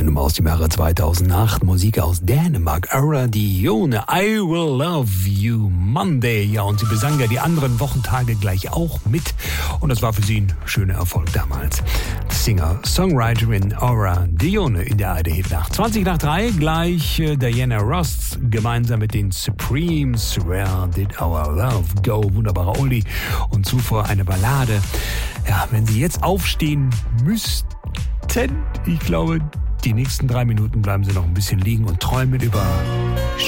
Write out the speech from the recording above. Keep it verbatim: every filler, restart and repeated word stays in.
Nummer aus dem Jahre zweitausendacht. Musik aus Dänemark. Aura Dione, I Will Love You Monday. Ja, und sie besang ja die anderen Wochentage gleich auch mit. Und das war für sie ein schöner Erfolg damals. Singer-Songwriterin Aura Dione in der A R D-Hitnacht. zwanzig nach drei, gleich äh, Diana Ross gemeinsam mit den Supremes. Where did our love go? Wunderbarer Oldie. Und zuvor eine Ballade. Ja, wenn Sie jetzt aufstehen müssten, ich glaube, die nächsten drei Minuten bleiben Sie noch ein bisschen liegen und träumen über